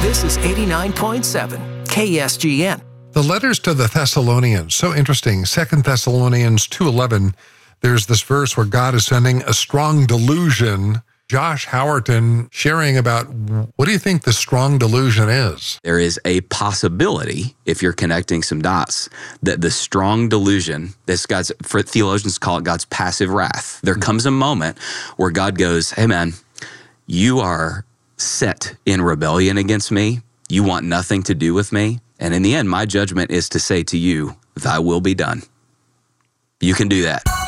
This is 89.7 KSGN. The letters to the Thessalonians, so interesting. 2 Thessalonians 2:11, there's this verse where God is sending a strong delusion. Josh Howerton sharing about, what do you think the strong delusion is? There is a possibility, if you're connecting some dots, that the strong delusion, for theologians call it God's passive wrath. There comes a moment where God goes, hey man, you are set in rebellion against me. You want nothing to do with me. And in the end, my judgment is to say to you, thy will be done. You can do that.